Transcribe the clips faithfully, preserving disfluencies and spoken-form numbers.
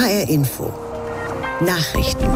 R Info. Nachrichten.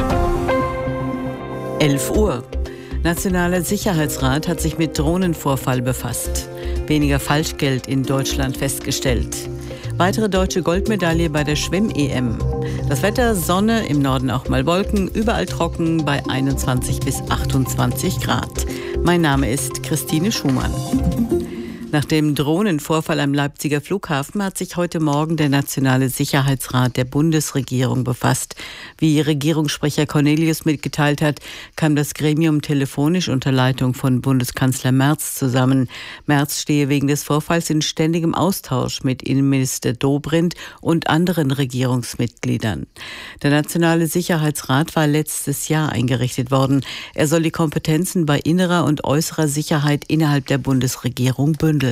elf Uhr. Nationaler Sicherheitsrat hat sich mit Drohnenvorfall befasst. Weniger Falschgeld in Deutschland festgestellt. Weitere deutsche Goldmedaille bei der Schwimm-E M. Das Wetter: Sonne, im Norden auch mal Wolken, überall trocken bei einundzwanzig bis achtundzwanzig Grad. Mein Name ist Christine Schumann. Nach dem Drohnenvorfall am Leipziger Flughafen hat sich heute Morgen der Nationale Sicherheitsrat der Bundesregierung befasst. Wie Regierungssprecher Cornelius mitgeteilt hat, kam das Gremium telefonisch unter Leitung von Bundeskanzler Merz zusammen. Merz stehe wegen des Vorfalls in ständigem Austausch mit Innenminister Dobrindt und anderen Regierungsmitgliedern. Der Nationale Sicherheitsrat war letztes Jahr eingerichtet worden. Er soll die Kompetenzen bei innerer und äußerer Sicherheit innerhalb der Bundesregierung bündeln.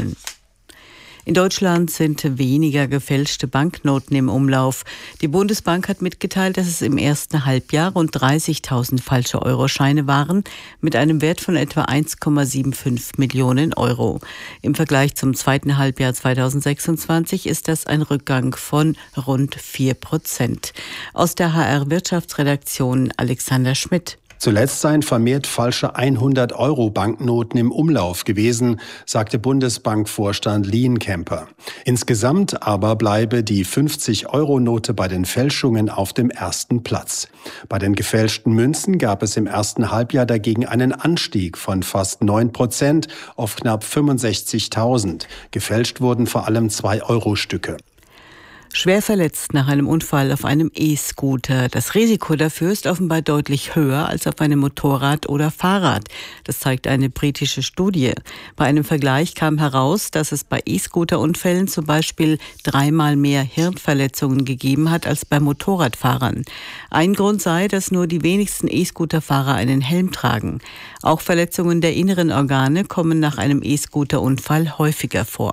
In Deutschland sind weniger gefälschte Banknoten im Umlauf. Die Bundesbank hat mitgeteilt, dass es im ersten Halbjahr rund dreißigtausend falsche Euroscheine waren, mit einem Wert von etwa eins Komma fünfundsiebzig Millionen Euro. Im Vergleich zum zweiten Halbjahr zweitausendsechsundzwanzig ist das ein Rückgang von rund vier Prozent. Aus der H R-Wirtschaftsredaktion Alexander Schmidt. Zuletzt seien vermehrt falsche hundert-Euro-Banknoten im Umlauf gewesen, sagte Bundesbankvorstand Lienkemper. Insgesamt aber bleibe die fünfzig-Euro-Note bei den Fälschungen auf dem ersten Platz. Bei den gefälschten Münzen gab es im ersten Halbjahr dagegen einen Anstieg von fast neun Prozent auf knapp fünfundsechzigtausend. Gefälscht wurden vor allem zwei-Euro-Stücke. Schwer verletzt nach einem Unfall auf einem E-Scooter. Das Risiko dafür ist offenbar deutlich höher als auf einem Motorrad oder Fahrrad. Das zeigt eine britische Studie. Bei einem Vergleich kam heraus, dass es bei E-Scooter-Unfällen zum Beispiel dreimal mehr Hirnverletzungen gegeben hat als bei Motorradfahrern. Ein Grund sei, dass nur die wenigsten E-Scooter-Fahrer einen Helm tragen. Auch Verletzungen der inneren Organe kommen nach einem E-Scooter-Unfall häufiger vor.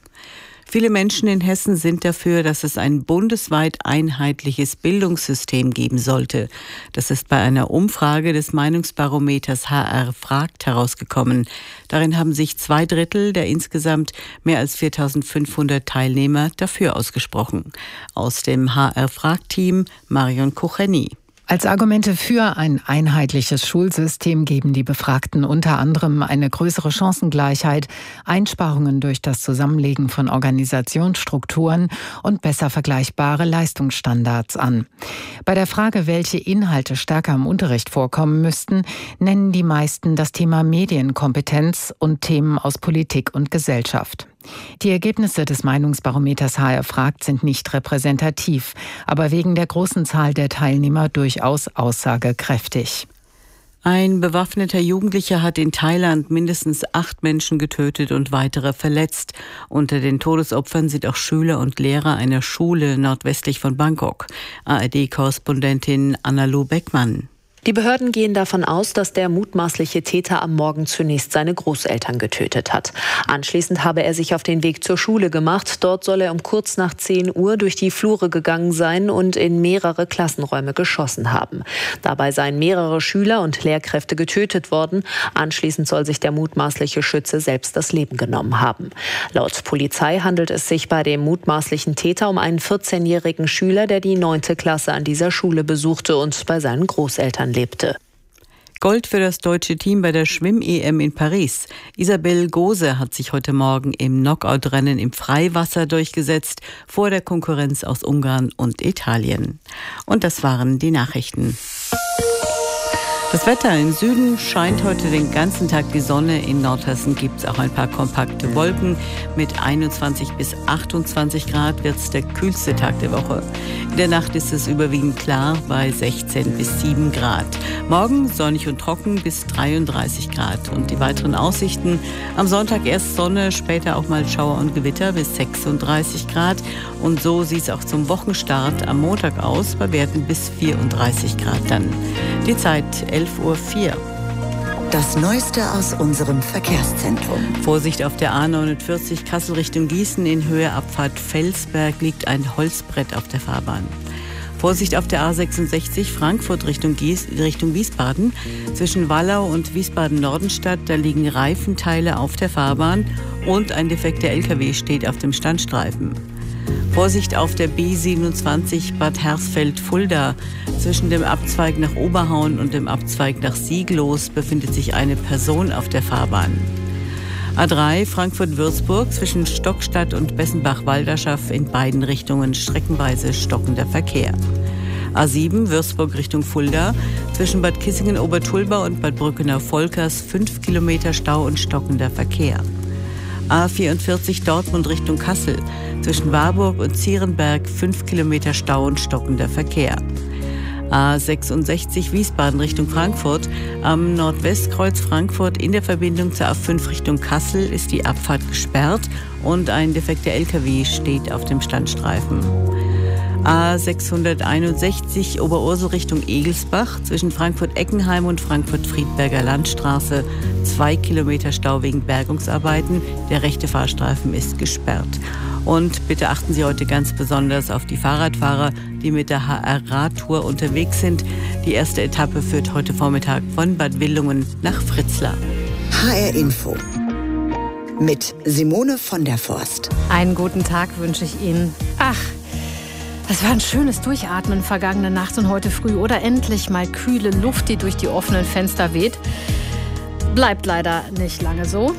Viele Menschen in Hessen sind dafür, dass es ein bundesweit einheitliches Bildungssystem geben sollte. Das ist bei einer Umfrage des Meinungsbarometers H R fragt herausgekommen. Darin haben sich zwei Drittel der insgesamt mehr als viertausendfünfhundert Teilnehmer dafür ausgesprochen. Aus dem H R fragt Team Marion Kucheni. Als Argumente für ein einheitliches Schulsystem geben die Befragten unter anderem eine größere Chancengleichheit, Einsparungen durch das Zusammenlegen von Organisationsstrukturen und besser vergleichbare Leistungsstandards an. Bei der Frage, welche Inhalte stärker im Unterricht vorkommen müssten, nennen die meisten das Thema Medienkompetenz und Themen aus Politik und Gesellschaft. Die Ergebnisse des Meinungsbarometers H R fragt sind nicht repräsentativ, aber wegen der großen Zahl der Teilnehmer durchaus aussagekräftig. Ein bewaffneter Jugendlicher hat in Thailand mindestens acht Menschen getötet und weitere verletzt. Unter den Todesopfern sind auch Schüler und Lehrer einer Schule nordwestlich von Bangkok. A R D-Korrespondentin Anna-Lu Beckmann. Die Behörden gehen davon aus, dass der mutmaßliche Täter am Morgen zunächst seine Großeltern getötet hat. Anschließend habe er sich auf den Weg zur Schule gemacht. Dort soll er um kurz nach zehn Uhr durch die Flure gegangen sein und in mehrere Klassenräume geschossen haben. Dabei seien mehrere Schüler und Lehrkräfte getötet worden. Anschließend soll sich der mutmaßliche Schütze selbst das Leben genommen haben. Laut Polizei handelt es sich bei dem mutmaßlichen Täter um einen vierzehnjährigen Schüler, der die neunte Klasse an dieser Schule besuchte und bei seinen Großeltern lebte. Gold für das deutsche Team bei der Schwimm-E M in Paris. Isabel Gose hat sich heute Morgen im Knockout-Rennen im Freiwasser durchgesetzt, vor der Konkurrenz aus Ungarn und Italien. Und das waren die Nachrichten. Das Wetter: Im Süden scheint heute den ganzen Tag die Sonne. In Nordhessen gibt es auch ein paar kompakte Wolken. Mit einundzwanzig bis achtundzwanzig Grad wird es der kühlste Tag der Woche. In der Nacht ist es überwiegend klar bei sechzehn bis sieben Grad. Morgen sonnig und trocken bis dreiunddreißig Grad. Und die weiteren Aussichten: am Sonntag erst Sonne, später auch mal Schauer und Gewitter bis sechsunddreißig Grad. Und so sieht es auch zum Wochenstart am Montag aus, bei Werten bis vierunddreißig Grad dann. Die Zeit elf Uhr vier. Das Neueste aus unserem Verkehrszentrum. Vorsicht auf der A neunundvierzig Kassel Richtung Gießen. In Höhe Abfahrt Felsberg liegt ein Holzbrett auf der Fahrbahn. Vorsicht auf der A sechsundsechzig Frankfurt Richtung, Gies, Richtung Wiesbaden. Zwischen Wallau und Wiesbaden-Nordenstadt, da liegen Reifenteile auf der Fahrbahn und ein defekter L K W steht auf dem Standstreifen. Vorsicht auf der B siebenundzwanzig Bad Hersfeld-Fulda. Zwischen dem Abzweig nach Oberhauen und dem Abzweig nach Sieglos befindet sich eine Person auf der Fahrbahn. A drei Frankfurt-Würzburg zwischen Stockstadt und Bessenbach-Walderschaff in beiden Richtungen streckenweise stockender Verkehr. A sieben Würzburg Richtung Fulda zwischen Bad Kissingen-Obertulba und Bad Brückenau-Volkers fünf Kilometer Stau und stockender Verkehr. A vierundvierzig Dortmund Richtung Kassel zwischen Warburg und Zierenberg fünf Kilometer Stau und stockender Verkehr. A sechsundsechzig Wiesbaden Richtung Frankfurt. Am Nordwestkreuz Frankfurt in der Verbindung zur A fünf Richtung Kassel ist die Abfahrt gesperrt und ein defekter L K W steht auf dem Standstreifen. A sechshunderteinundsechzig Oberursel Richtung Egelsbach zwischen Frankfurt-Eckenheim und Frankfurt-Friedberger Landstraße. Zwei Kilometer Stau wegen Bergungsarbeiten. Der rechte Fahrstreifen ist gesperrt. Und bitte achten Sie heute ganz besonders auf die Fahrradfahrer, die mit der H R-Radtour unterwegs sind. Die erste Etappe führt heute Vormittag von Bad Wildungen nach Fritzlar. H R Info mit Simone von der Forst. Einen guten Tag wünsche ich Ihnen. Ach, es war ein schönes Durchatmen vergangene Nacht und heute früh. Oder endlich mal kühle Luft, die durch die offenen Fenster weht. Bleibt leider nicht lange so.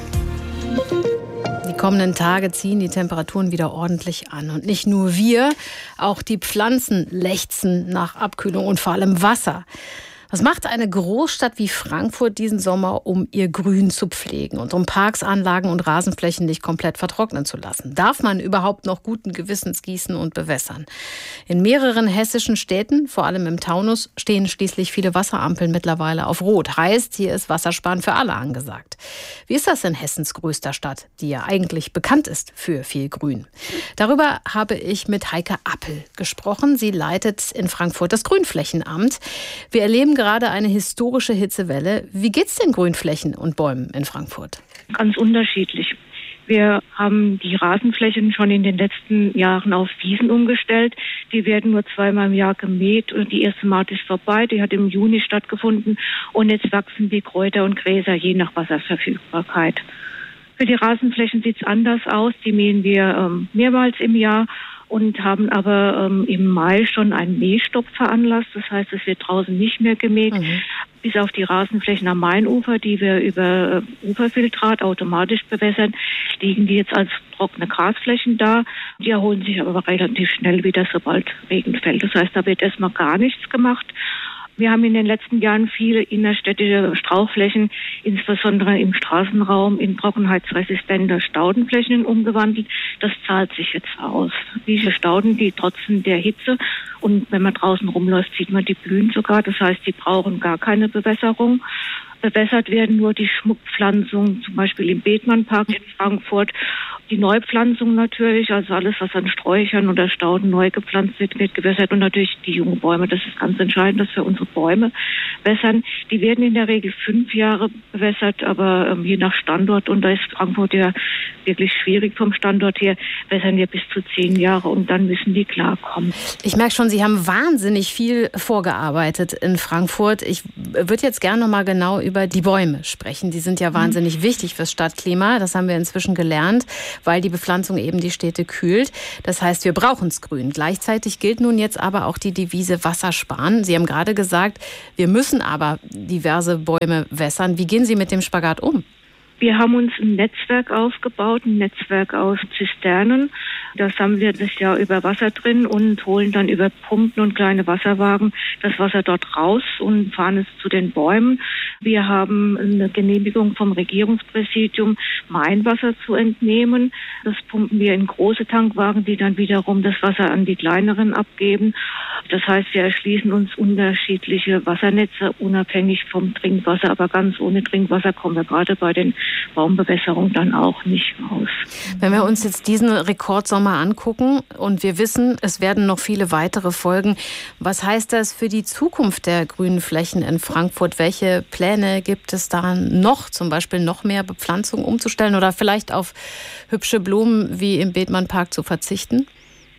Die kommenden Tage ziehen die Temperaturen wieder ordentlich an. Und nicht nur wir, auch die Pflanzen lechzen nach Abkühlung und vor allem Wasser. Was macht eine Großstadt wie Frankfurt diesen Sommer, um ihr Grün zu pflegen und um Parks, Anlagen und Rasenflächen nicht komplett vertrocknen zu lassen? Darf man überhaupt noch guten Gewissens gießen und bewässern? In mehreren hessischen Städten, vor allem im Taunus, stehen schließlich viele Wasserampeln mittlerweile auf Rot. Heißt, hier ist Wassersparen für alle angesagt. Wie ist das in Hessens größter Stadt, die ja eigentlich bekannt ist für viel Grün? Darüber habe ich mit Heike Appel gesprochen. Sie leitet in Frankfurt das Grünflächenamt. Wir erleben gerade eine historische Hitzewelle. Wie geht's den Grünflächen und Bäumen in Frankfurt? Ganz unterschiedlich. Wir haben die Rasenflächen schon in den letzten Jahren auf Wiesen umgestellt. Die werden nur zweimal im Jahr gemäht und die erste Maat ist vorbei. Die hat im Juni stattgefunden und jetzt wachsen die Kräuter und Gräser je nach Wasserverfügbarkeit. Für die Rasenflächen sieht es anders aus. Die mähen wir ähm, mehrmals im Jahr und haben aber ähm, im Mai schon einen Mähstopp veranlasst. Das heißt, es wird draußen nicht mehr gemäht, mhm. bis auf die Rasenflächen am Mainufer, die wir über äh, Uferfiltrat automatisch bewässern, liegen die jetzt als trockene Grasflächen da. Die erholen sich aber relativ schnell wieder, sobald Regen fällt. Das heißt, da wird erstmal gar nichts gemacht. Wir haben in den letzten Jahren viele innerstädtische Strauchflächen, insbesondere im Straßenraum, in trockenheitsresistente Staudenflächen umgewandelt. Das zahlt sich jetzt aus. Diese Stauden, die trotzen der Hitze und wenn man draußen rumläuft, sieht man, die blühen sogar. Das heißt, die brauchen gar keine Bewässerung. Bewässert werden nur die Schmuckpflanzungen, zum Beispiel im Bethmannpark in Frankfurt. Die Neupflanzung natürlich, also alles, was an Sträuchern oder Stauden neu gepflanzt wird, wird gewässert. Und natürlich die jungen Bäume, das ist ganz entscheidend, dass wir unsere Bäume wässern. Die werden in der Regel fünf Jahre bewässert, aber ähm, je nach Standort, und da ist Frankfurt ja wirklich schwierig vom Standort her, wässern wir bis zu zehn Jahre und dann müssen die klarkommen. Ich merke schon, Sie haben wahnsinnig viel vorgearbeitet in Frankfurt. Ich würde jetzt gerne noch mal genau über die Bäume sprechen. Die sind ja wahnsinnig mhm. wichtig fürs Stadtklima. Das haben wir inzwischen gelernt, weil die Bepflanzung eben die Städte kühlt. Das heißt, wir brauchen es grün. Gleichzeitig gilt nun jetzt aber auch die Devise Wasser sparen. Sie haben gerade gesagt, wir müssen aber diverse Bäume wässern. Wie gehen Sie mit dem Spagat um? Wir haben uns ein Netzwerk aufgebaut, ein Netzwerk aus Zisternen. Da sammeln wir das Jahr über Wasser drin und holen dann über Pumpen und kleine Wasserwagen das Wasser dort raus und fahren es zu den Bäumen. Wir haben eine Genehmigung vom Regierungspräsidium, Mainwasser zu entnehmen. Das pumpen wir in große Tankwagen, die dann wiederum das Wasser an die kleineren abgeben. Das heißt, wir erschließen uns unterschiedliche Wassernetze, unabhängig vom Trinkwasser. Aber ganz ohne Trinkwasser kommen wir gerade bei den Baumbewässerung dann auch nicht aus. Wenn wir uns jetzt diesen Rekordsommer angucken und wir wissen, es werden noch viele weitere folgen, was heißt das für die Zukunft der grünen Flächen in Frankfurt? Welche Pläne gibt es da noch, zum Beispiel noch mehr Bepflanzung umzustellen oder vielleicht auf hübsche Blumen wie im Bethmannpark zu verzichten?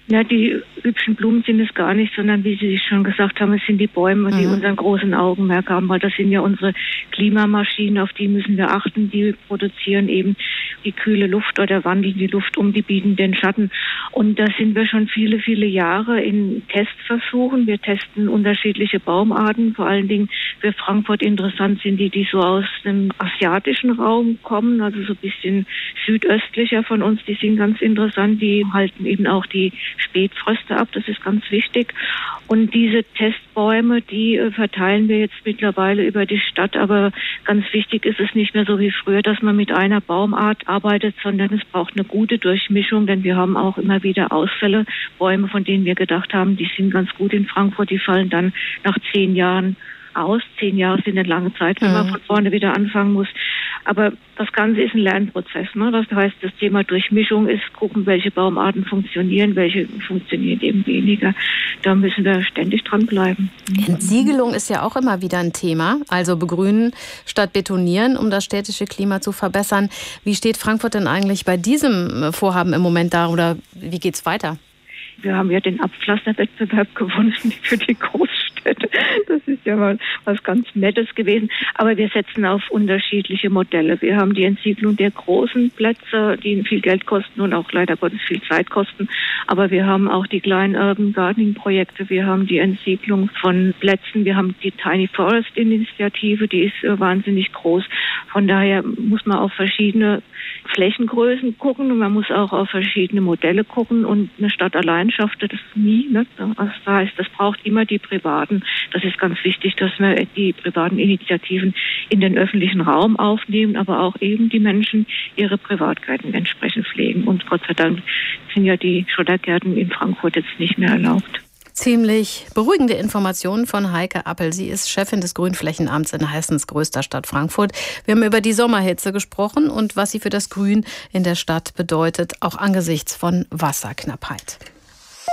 Ja, die hübschen Blumen sind es gar nicht, sondern wie Sie schon gesagt haben, es sind die Bäume, die mhm. unseren großen Augenmerk haben, weil das sind ja unsere Klimamaschinen, auf die müssen wir achten. Die produzieren eben die kühle Luft oder wandeln die Luft um, die bieten den Schatten. Und da sind wir schon viele, viele Jahre in Testversuchen. Wir testen unterschiedliche Baumarten, vor allen Dingen für Frankfurt interessant sind die, die so aus dem asiatischen Raum kommen, also so ein bisschen südöstlicher von uns, die sind ganz interessant, die halten eben auch die Spätfröste ab, das ist ganz wichtig. Und diese Testbäume, die äh, verteilen wir jetzt mittlerweile über die Stadt, aber ganz wichtig ist es nicht mehr so wie früher, dass man mit einer Baumart arbeitet, sondern es braucht eine gute Durchmischung, denn wir haben auch immer wieder Ausfälle, Bäume, von denen wir gedacht haben, die sind ganz gut in Frankfurt, die fallen dann nach zehn Jahren aus. Zehn Jahre sind eine lange Zeit, wenn mhm. man von vorne wieder anfangen muss. Aber das Ganze ist ein Lernprozess. Ne? Das heißt, das Thema Durchmischung ist, gucken, welche Baumarten funktionieren, welche funktionieren eben weniger. Da müssen wir ständig dranbleiben. Entsiegelung ist ja auch immer wieder ein Thema. Also begrünen statt betonieren, um das städtische Klima zu verbessern. Wie steht Frankfurt denn eigentlich bei diesem Vorhaben im Moment da oder wie geht's weiter? Wir haben ja den Abpflasterwettbewerb gewonnen für die Großstädte. Das ist ja mal was ganz Nettes gewesen. Aber wir setzen auf unterschiedliche Modelle. Wir haben die Entsiegelung der großen Plätze, die viel Geld kosten und auch leider Gottes viel Zeit kosten. Aber wir haben auch die kleinen Urban Gardening Projekte. Wir haben die Entsiegelung von Plätzen. Wir haben die Tiny Forest Initiative, die ist äh, wahnsinnig groß. Von daher muss man auf verschiedene Flächengrößen gucken und man muss auch auf verschiedene Modelle gucken. Und eine Stadt allein schafft das nie. Ne? Das heißt, das braucht immer die Privaten. Das ist ganz wichtig, dass wir die privaten Initiativen in den öffentlichen Raum aufnehmen, aber auch eben die Menschen ihre Privatgärten entsprechend pflegen. Und Gott sei Dank sind ja die Schottergärten in Frankfurt jetzt nicht mehr erlaubt. Ziemlich beruhigende Informationen von Heike Appel. Sie ist Chefin des Grünflächenamts in Hessens größter Stadt Frankfurt. Wir haben über die Sommerhitze gesprochen und was sie für das Grün in der Stadt bedeutet, auch angesichts von Wasserknappheit.